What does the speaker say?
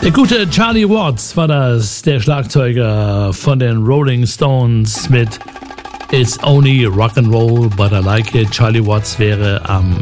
Der gute Charlie Watts war das, der Schlagzeuger von den Rolling Stones mit It's Only Rock'n'Roll, but I Like It. Charlie Watts wäre am